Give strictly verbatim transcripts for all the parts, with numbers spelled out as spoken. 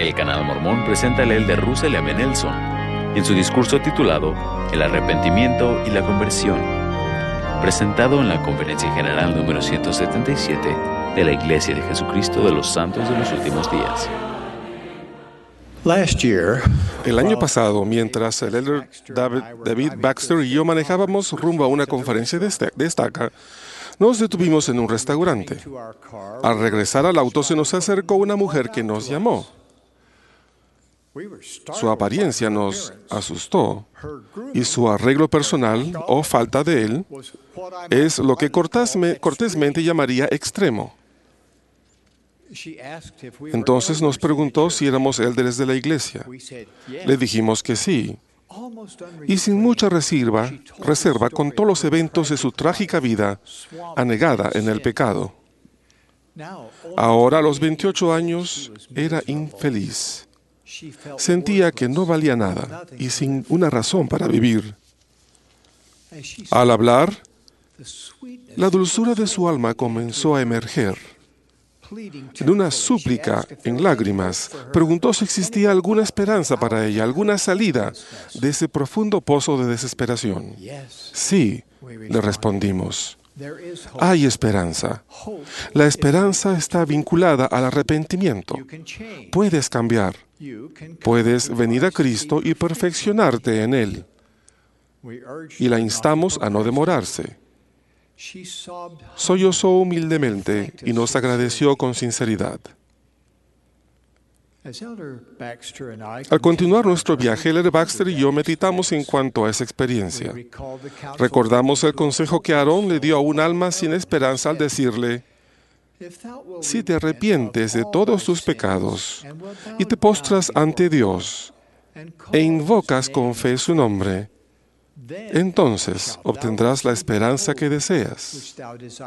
El Canal Mormón presenta al elder Russell M. Nelson en su discurso titulado El arrepentimiento y la conversión, presentado en la Conferencia General número ciento setenta y siete de la Iglesia de Jesucristo de los Santos de los Últimos Días. El año pasado, mientras el elder David, David Baxter y yo manejábamos rumbo a una conferencia de estaca, nos detuvimos en un restaurante. Al regresar al auto se nos acercó una mujer que nos llamó. Su apariencia nos asustó y su arreglo personal, o falta de él, es lo que cortésme, cortésmente llamaría extremo. Entonces nos preguntó si éramos élderes de la iglesia. Le dijimos que sí. Y sin mucha reserva, reserva contó los eventos de su trágica vida, anegada en el pecado. Ahora, a los veintiocho años, era infeliz. Sentía que no valía nada y sin una razón para vivir. Al hablar, la dulzura de su alma comenzó a emerger. En una súplica, en lágrimas, preguntó si existía alguna esperanza para ella, alguna salida de ese profundo pozo de desesperación. Sí, le respondimos. Hay esperanza. La esperanza está vinculada al arrepentimiento. Puedes cambiar. Puedes venir a Cristo y perfeccionarte en Él. Y la instamos a no demorarse. Sollozó humildemente y nos agradeció con sinceridad. Al continuar nuestro viaje, el elder Baxter y yo meditamos en cuanto a esa experiencia. Recordamos el consejo que Aarón le dio a un alma sin esperanza al decirle: si te arrepientes de todos tus pecados y te postras ante Dios e invocas con fe su nombre, entonces obtendrás la esperanza que deseas.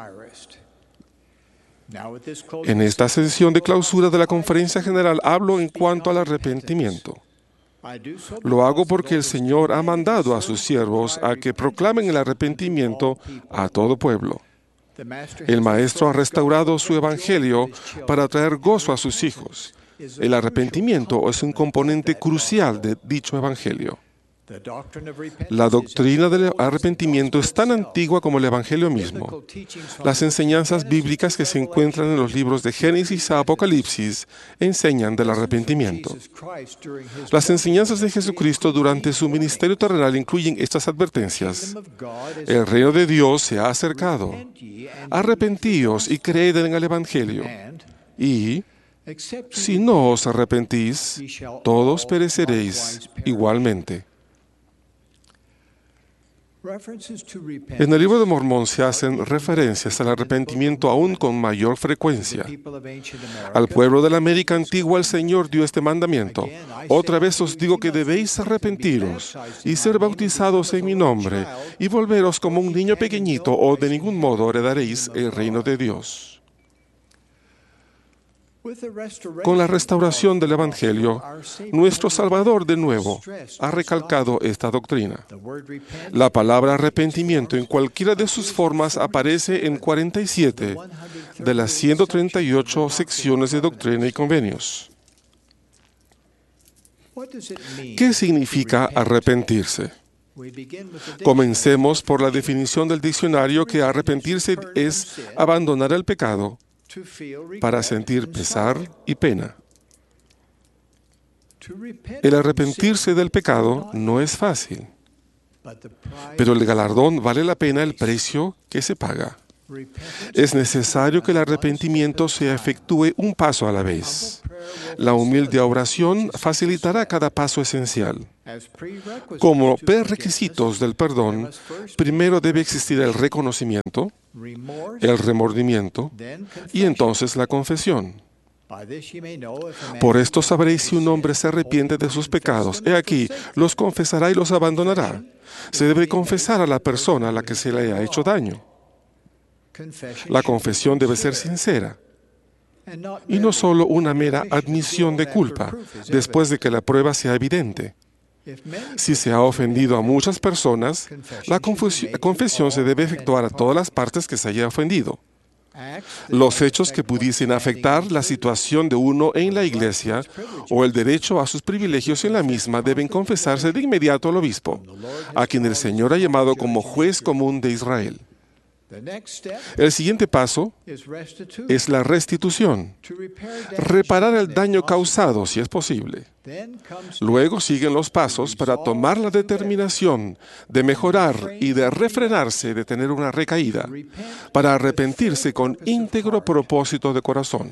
En esta sesión de clausura de la Conferencia General hablo en cuanto al arrepentimiento. Lo hago porque el Señor ha mandado a sus siervos a que proclamen el arrepentimiento a todo pueblo. El Maestro ha restaurado su Evangelio para traer gozo a sus hijos. El arrepentimiento es un componente crucial de dicho Evangelio. La doctrina del arrepentimiento es tan antigua como el Evangelio mismo. Las enseñanzas bíblicas que se encuentran en los libros de Génesis a Apocalipsis enseñan del arrepentimiento. Las enseñanzas de Jesucristo durante su ministerio terrenal incluyen estas advertencias. El reino de Dios se ha acercado. Arrepentíos y creed en el Evangelio. Y si no os arrepentís, todos pereceréis igualmente. En el libro de Mormón se hacen referencias al arrepentimiento aún con mayor frecuencia. Al pueblo de la América antigua el Señor dio este mandamiento: otra vez os digo que debéis arrepentiros y ser bautizados en mi nombre y volveros como un niño pequeñito, o de ningún modo heredaréis el reino de Dios. Con la restauración del Evangelio, nuestro Salvador de nuevo ha recalcado esta doctrina. La palabra arrepentimiento en cualquiera de sus formas aparece en cuarenta y siete de las ciento treinta y ocho secciones de Doctrina y Convenios. ¿Qué significa arrepentirse? Comencemos por la definición del diccionario, que arrepentirse es abandonar el pecado para sentir pesar y pena. El arrepentirse del pecado no es fácil, pero el galardón vale la pena el precio que se paga. Es necesario que el arrepentimiento se efectúe un paso a la vez. La humilde oración facilitará cada paso esencial. Como prerequisitos del perdón, primero debe existir el reconocimiento, el remordimiento y entonces la confesión. Por esto sabréis si un hombre se arrepiente de sus pecados. He aquí, los confesará y los abandonará. Se debe confesar a la persona a la que se le ha hecho daño. La confesión debe ser sincera y no solo una mera admisión de culpa después de que la prueba sea evidente. Si se ha ofendido a muchas personas, la confesión se debe efectuar a todas las partes que se haya ofendido. Los hechos que pudiesen afectar la situación de uno en la iglesia o el derecho a sus privilegios en la misma deben confesarse de inmediato al obispo, a quien el Señor ha llamado como juez común de Israel. El siguiente paso es la restitución, reparar el daño causado si es posible. Luego siguen los pasos para tomar la determinación de mejorar y de refrenarse de tener una recaída, para arrepentirse con íntegro propósito de corazón.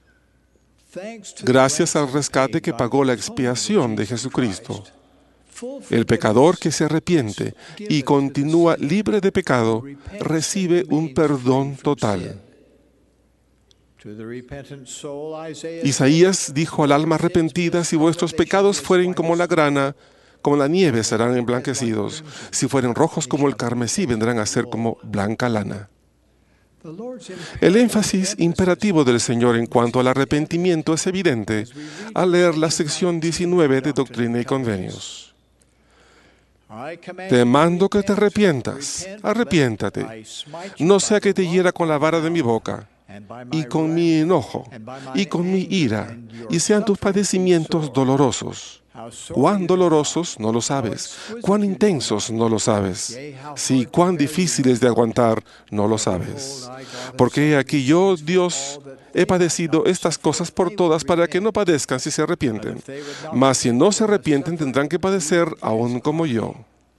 Gracias al rescate que pagó la expiación de Jesucristo, el pecador que se arrepiente y continúa libre de pecado recibe un perdón total. Isaías dijo al alma arrepentida: si vuestros pecados fueren como la grana, como la nieve serán emblanquecidos. Si fueren rojos como el carmesí, vendrán a ser como blanca lana. El énfasis imperativo del Señor en cuanto al arrepentimiento es evidente al leer la sección diecinueve de Doctrina y Convenios. Te mando que te arrepientas, arrepiéntate, no sea que te hiera con la vara de mi boca, y con mi enojo, y con mi ira, y sean tus padecimientos dolorosos. Cuán dolorosos, no lo sabes. Cuán intensos, no lo sabes. Sí, cuán difíciles de aguantar, no lo sabes. Porque aquí yo, Dios, he padecido estas cosas por todas para que no padezcan si se arrepienten. Mas si no se arrepienten, tendrán que padecer aún como yo.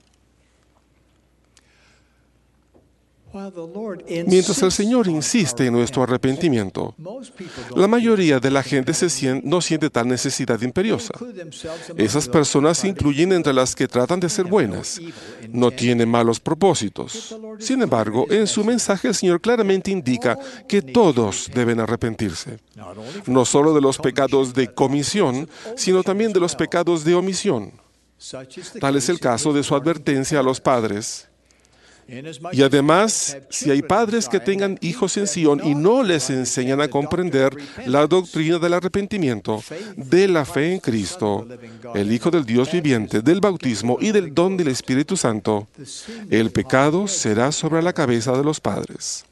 Mientras el Señor insiste en nuestro arrepentimiento, la mayoría de la gente se siente, no siente tal necesidad imperiosa. Esas personas se incluyen entre las que tratan de ser buenas, no tienen malos propósitos. Sin embargo, en su mensaje el Señor claramente indica que todos deben arrepentirse, no solo de los pecados de comisión, sino también de los pecados de omisión. Tal es el caso de su advertencia a los padres. Y además, si hay padres que tengan hijos en Sion y no les enseñan a comprender la doctrina del arrepentimiento, de la fe en Cristo, el Hijo del Dios viviente, del bautismo y del don del Espíritu Santo, el pecado será sobre la cabeza de los padres.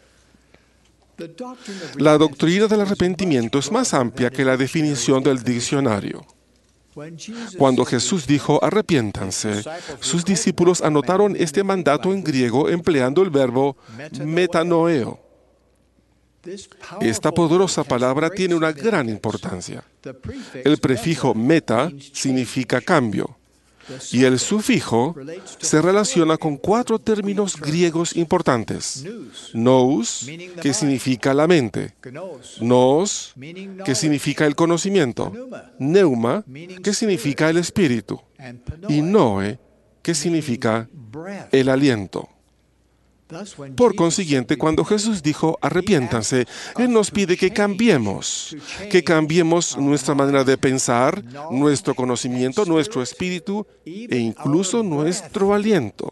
La doctrina del arrepentimiento es más amplia que la definición del diccionario. Cuando Jesús dijo arrepiéntanse, sus discípulos anotaron este mandato en griego empleando el verbo metanoeo. Esta poderosa palabra tiene una gran importancia. El prefijo meta significa cambio, y el sufijo se relaciona con cuatro términos griegos importantes. Nous, que significa la mente. Nos, que significa el conocimiento. Neuma, que significa el espíritu. Y noe, que significa el aliento. Por consiguiente, cuando Jesús dijo arrepiéntanse, Él nos pide que cambiemos, que cambiemos nuestra manera de pensar, nuestro conocimiento, nuestro espíritu e incluso nuestro aliento.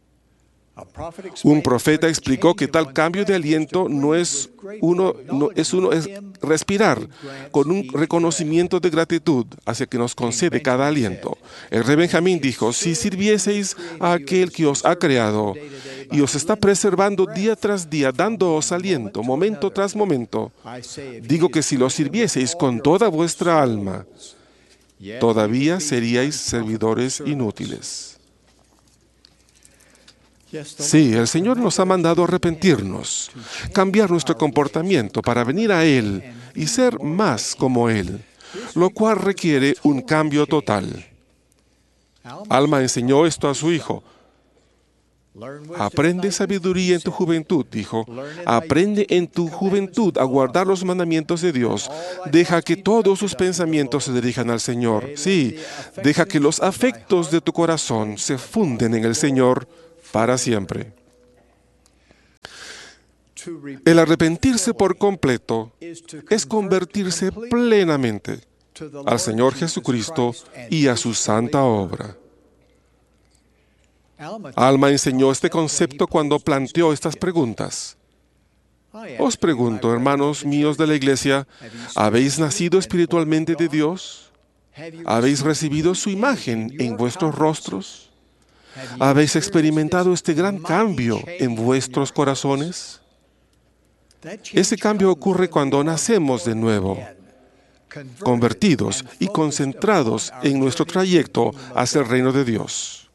Un profeta explicó que tal cambio de aliento no es uno, no, es uno es respirar con un reconocimiento de gratitud hacia que nos concede cada aliento. El rey Benjamín dijo: si sirvieseis a aquel que os ha creado y os está preservando día tras día, dándoos aliento, momento tras momento, digo que si lo sirvieseis con toda vuestra alma, todavía seríais servidores inútiles. Sí, el Señor nos ha mandado arrepentirnos, cambiar nuestro comportamiento para venir a Él y ser más como Él, lo cual requiere un cambio total. Alma enseñó esto a su hijo. Aprende sabiduría en tu juventud, dijo. Aprende en tu juventud a guardar los mandamientos de Dios. Deja que todos sus pensamientos se dirijan al Señor. Sí, deja que los afectos de tu corazón se funden en el Señor para siempre. El arrepentirse por completo es convertirse plenamente al Señor Jesucristo y a su santa obra. Alma enseñó este concepto cuando planteó estas preguntas. Os pregunto, hermanos míos de la iglesia, ¿habéis nacido espiritualmente de Dios? ¿Habéis recibido su imagen en vuestros rostros? ¿Habéis experimentado este gran cambio en vuestros corazones? Ese cambio ocurre cuando nacemos de nuevo, convertidos y concentrados en nuestro trayecto hacia el reino de Dios.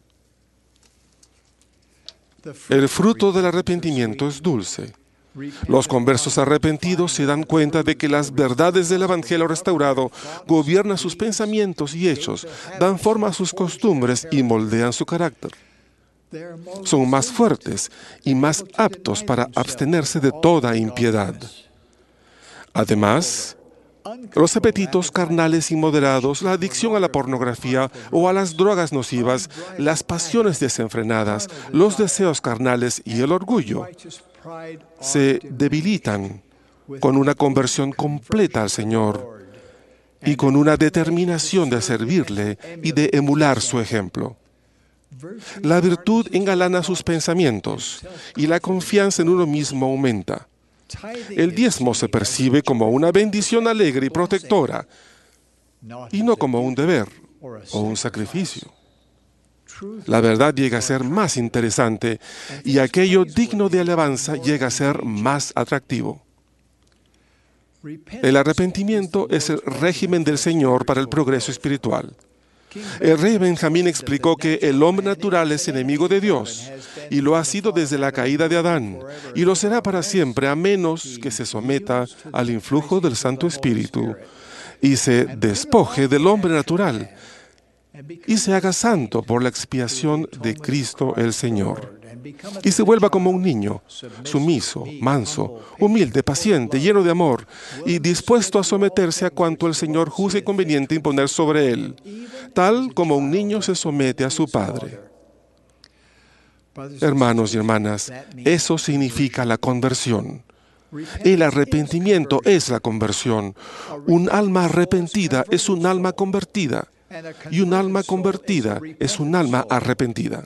El fruto del arrepentimiento es dulce. Los conversos arrepentidos se dan cuenta de que las verdades del Evangelio restaurado gobiernan sus pensamientos y hechos, dan forma a sus costumbres y moldean su carácter. Son más fuertes y más aptos para abstenerse de toda impiedad. Además, los apetitos carnales inmoderados, la adicción a la pornografía o a las drogas nocivas, las pasiones desenfrenadas, los deseos carnales y el orgullo se debilitan con una conversión completa al Señor y con una determinación de servirle y de emular su ejemplo. La virtud engalana sus pensamientos y la confianza en uno mismo aumenta. El diezmo se percibe como una bendición alegre y protectora, y no como un deber o un sacrificio. La verdad llega a ser más interesante y aquello digno de alabanza llega a ser más atractivo. El arrepentimiento es el régimen del Señor para el progreso espiritual. El rey Benjamín explicó que el hombre natural es enemigo de Dios y lo ha sido desde la caída de Adán y lo será para siempre a menos que se someta al influjo del Santo Espíritu y se despoje del hombre natural y se haga santo por la expiación de Cristo el Señor y se vuelva como un niño, sumiso, manso, humilde, paciente, lleno de amor y dispuesto a someterse a cuanto el Señor juzgue conveniente imponer sobre él, tal como un niño se somete a su padre. Hermanos y hermanas, eso significa la conversión. El arrepentimiento es la conversión. Un alma arrepentida es un alma convertida, y un alma convertida es un alma arrepentida.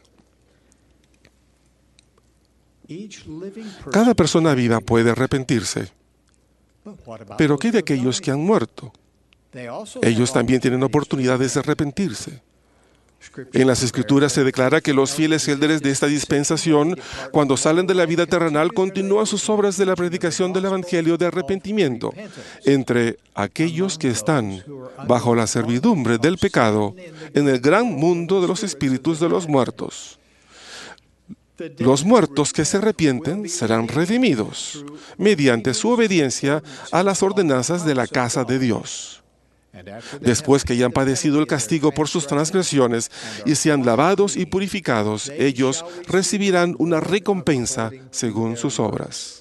Cada persona viva puede arrepentirse. Pero ¿qué de aquellos que han muerto? Ellos también tienen oportunidades de arrepentirse. En las Escrituras se declara que los fieles élderes de esta dispensación, cuando salen de la vida terrenal, continúan sus obras de la predicación del Evangelio de arrepentimiento entre aquellos que están bajo la servidumbre del pecado en el gran mundo de los espíritus de los muertos. Los muertos que se arrepienten serán redimidos mediante su obediencia a las ordenanzas de la casa de Dios. Después que hayan padecido el castigo por sus transgresiones y sean lavados y purificados, ellos recibirán una recompensa según sus obras.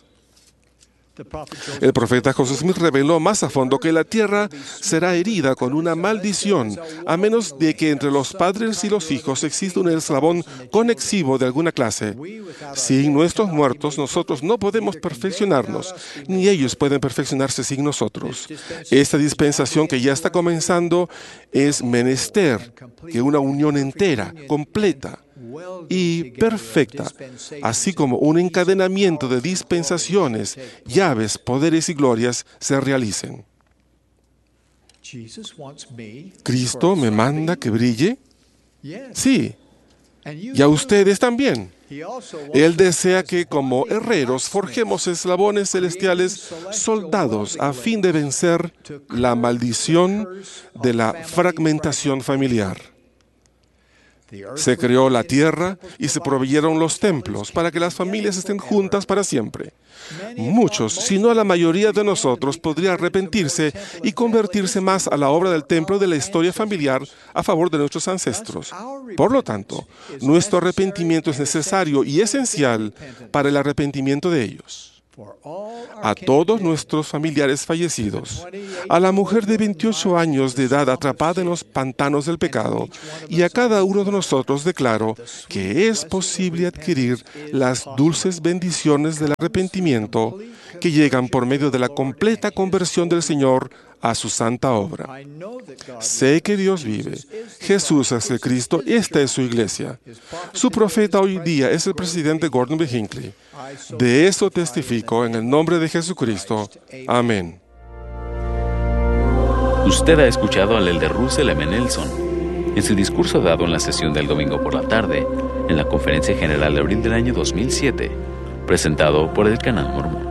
El profeta José Smith reveló más a fondo que la tierra será herida con una maldición, a menos de que entre los padres y los hijos exista un eslabón conexivo de alguna clase. Sin nuestros muertos, nosotros no podemos perfeccionarnos, ni ellos pueden perfeccionarse sin nosotros. Esta dispensación que ya está comenzando es menester que una unión entera, completa y perfecta, así como un encadenamiento de dispensaciones, llaves, poderes y glorias se realicen. ¿Cristo me manda que brille? Sí, y a ustedes también. Él desea que como herreros forjemos eslabones celestiales soldados a fin de vencer la maldición de la fragmentación familiar. Se creó la tierra y se proveyeron los templos para que las familias estén juntas para siempre. Muchos, si no la mayoría de nosotros, podría arrepentirse y convertirse más a la obra del templo de la historia familiar a favor de nuestros ancestros. Por lo tanto, nuestro arrepentimiento es necesario y esencial para el arrepentimiento de ellos. A todos nuestros familiares fallecidos, a la mujer de veintiocho años de edad atrapada en los pantanos del pecado, y a cada uno de nosotros declaro que es posible adquirir las dulces bendiciones del arrepentimiento que llegan por medio de la completa conversión del Señor a su santa obra. Sé que Dios vive. Jesús es el Cristo. Esta es su iglesia. Su profeta hoy día es el presidente Gordon B. Hinckley. De eso testifico en el nombre de Jesucristo. Amén. Usted ha escuchado al elder Russell M. Nelson en su discurso dado en la sesión del domingo por la tarde en la Conferencia General de abril del año dos mil siete, presentado por el Canal Mormón.